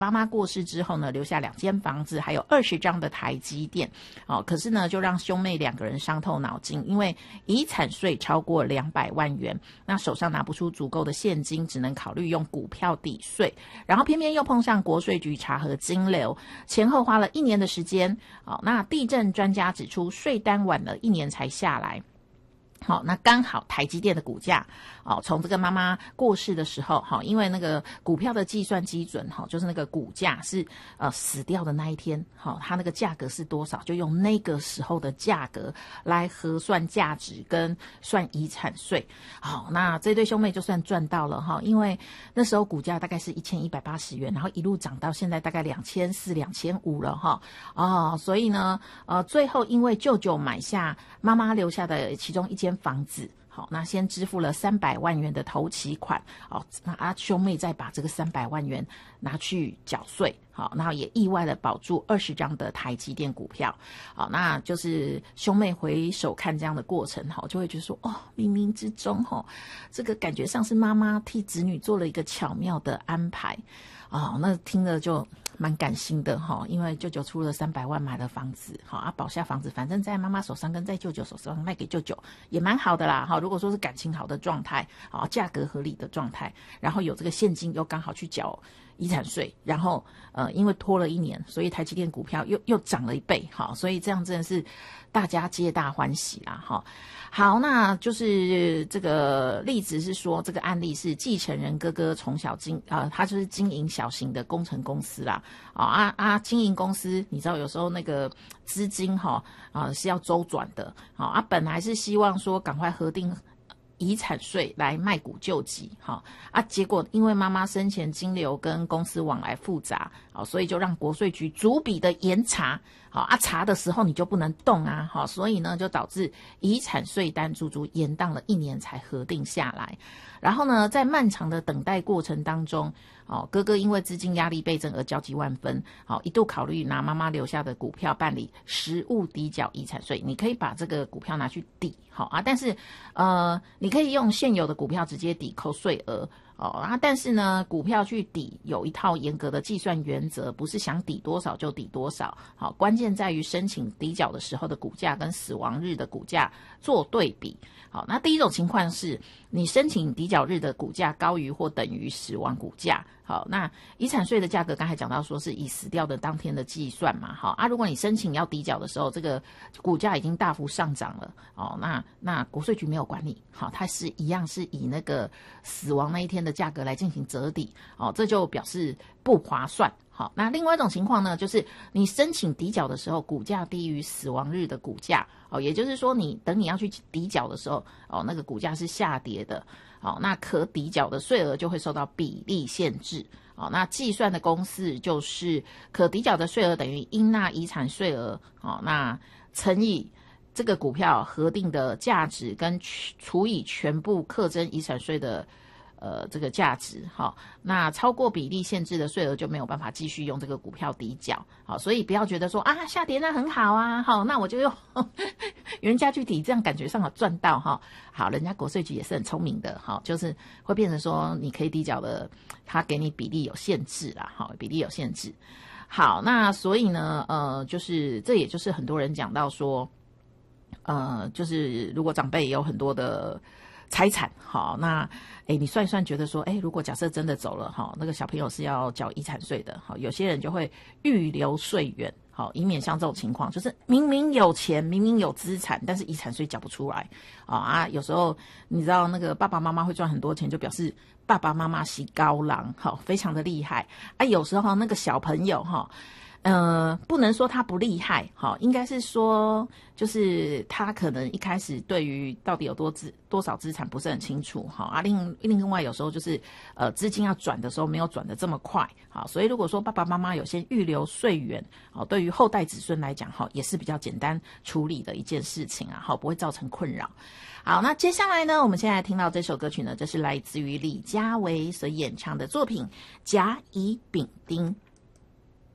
妈妈过世之后呢，留下2间房子，还有20张的台积电。可是呢，就让兄妹2个人伤透脑筋，因为遗产税超过200万元，那手上拿不出足够的现金，只能考虑用股票抵税。然后偏偏又碰上国税局查核金流，前后花了1年的时间。那地政专家指出，税单晚了1年才下来。好，那刚好台积电的股价，从这个妈妈过世的时候，因为那个股票的计算基准，就是那个股价是死掉的那一天，它那个价格是多少，就用那个时候的价格来核算价值跟算遗产税。好，那这对兄妹就算赚到了哈，因为那时候股价大概是1180元，然后一路涨到现在大概2400、2500了哈。所以呢，最后因为舅舅买下妈妈留下的其中1间房子，好，那先支付了300万元的头期款，那兄妹再把这个300万元拿去缴税，好，然后也意外的保住20张的台积电股票，好，那就是兄妹回首看这样的过程，就会觉得说，冥冥之中，这个感觉上是妈妈替子女做了一个巧妙的安排，那听了就蛮感心的哈，因为舅舅出了300万买了房子，保下房子，反正在妈妈手上跟在舅舅手上卖给舅舅也蛮好的啦，如果说是感情好的状态，价格合理的状态，然后有这个现金又刚好去缴遗产税，然后因为拖了1年，所以台积电股票又涨了1倍，所以这样真的是大家皆大欢喜啦哈。好，那就是这个例子是说，这个案例是继承人哥哥从小他就是经营小型的工程公司啦，经营公司你知道有时候那个资金是要周转的，本来是希望说赶快核定遗产税来卖股救急，结果因为妈妈生前金流跟公司往来复杂，所以就让国税局逐笔的严查，查的时候你就不能动啊，所以呢就导致遗产税单足足延宕了1年才核定下来。然后呢，在漫长的等待过程当中，哥哥因为资金压力倍增而焦急万分，一度考虑拿妈妈留下的股票办理实物抵缴遗产税。你可以把这个股票拿去抵，但是你可以用现有的股票直接抵扣税额。但是呢，股票去抵有一套严格的计算原则，不是想抵多少就抵多少。关键在于申请抵缴的时候的股价跟死亡日的股价做对比。好，那第一种情况是你申请抵缴日的股价高于或等于死亡股价。好，那遗产税的价格刚才讲到说是以死掉的当天的计算嘛。好如果你申请要抵缴的时候，这个股价已经大幅上涨了，那国税局没有管你，它是一样是以那个死亡那一天的价格来进行折抵，这就表示不划算。好，那另外一种情况呢，就是你申请抵缴的时候，股价低于死亡日的股价，也就是说等你要去抵缴的时候，那个股价是下跌的，那可抵缴的税额就会受到比例限制。那计算的公式就是可抵缴的税额等于应纳遗产税额，那乘以这个股票核定的价值跟除以全部课征遗产税的这个价值，那超过比例限制的税额就没有办法继续用这个股票抵缴，所以不要觉得说下跌那很好啊，那我就用原价去抵，这样感觉上有赚到好，人家国税局也是很聪明的，就是会变成说你可以抵缴的，他给你比例有限制啦，比例有限制。好，那所以呢，就是这也就是很多人讲到说，就是如果长辈也有很多的财产，那你算一算觉得说，如果假设真的走了，那个小朋友是要缴遗产税的，有些人就会预留税源，以免像这种情况，就是明明有钱，明明有资产，但是遗产税缴不出来，有时候你知道那个爸爸妈妈会赚很多钱，就表示爸爸妈妈是高郎，非常的厉害，有时候那个小朋友不能说他不厉害，应该是说就是他可能一开始对于到底有多少资产不是很清楚，另外有时候就是资金要转的时候没有转得这么快，所以如果说爸爸妈妈有先预留税源，对于后代子孙来讲也是比较简单处理的一件事情不会造成困扰。好，那接下来呢，我们现在听到这首歌曲呢，这是来自于李佳薇所演唱的作品《甲乙丙丁》。